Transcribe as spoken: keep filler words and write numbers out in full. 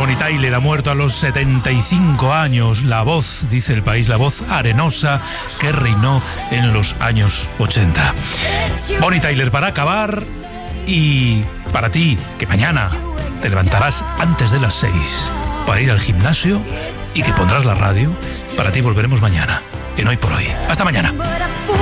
Bonnie Tyler ha muerto a los setenta y cinco años. La voz, dice El País, la voz arenosa que reinó en los años ochenta. Bonnie Tyler para acabar, y para ti, que mañana te levantarás antes de las seis para ir al gimnasio y que pondrás la radio, para ti volveremos mañana, en Hoy por Hoy. Hasta mañana.